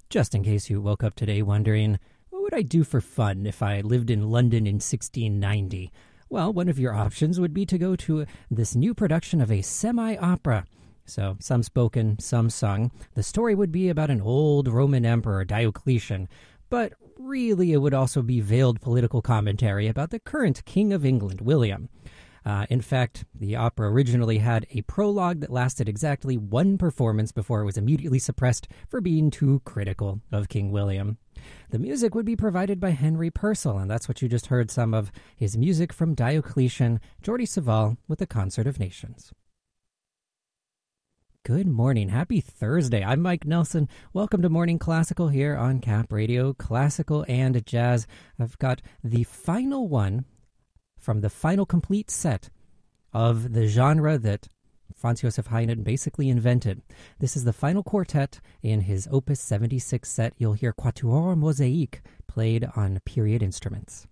Just in case you woke up today wondering, what would I do for fun if I lived in London in 1690? Well, one of your options would be to go to this new production of a semi-opera. So, some spoken, some sung. The story would be about an old Roman emperor, Diocletian, but really it would also be veiled political commentary about the current King of England, William. In fact, the opera originally had a prologue that lasted exactly one performance before it was immediately suppressed for being too critical of King William. The music would be provided by Henry Purcell, and that's what you just heard, some of his music from Diocletian, Jordi Savall with the Concert of Nations. Good morning. Happy Thursday. I'm Mike Nelson. Welcome to Morning Classical here on Cap Radio, classical and jazz. I've got the final one from the final complete set of the genre that Franz Josef Haydn basically invented. This is the final quartet in his Opus 76 set. You'll hear Quatuor Mosaïque played on period instruments.